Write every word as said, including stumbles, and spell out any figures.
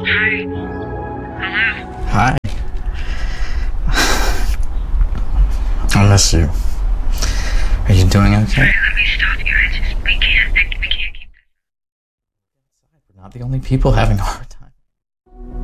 Hi. Hello. Hi. I miss you. Are you doing okay? Sorry, let me stop you. I just, we can't, we can't keep this. We're not the only people having a hard